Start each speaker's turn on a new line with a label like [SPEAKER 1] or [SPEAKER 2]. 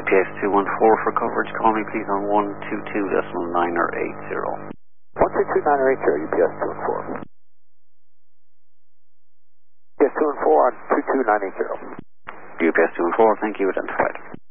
[SPEAKER 1] UPS 214 for coverage. Call me please on 122.9 or 80.
[SPEAKER 2] 122.9 or 80, UPS 214. UPS 214 on 22980.
[SPEAKER 1] UPS 214, thank you, identified.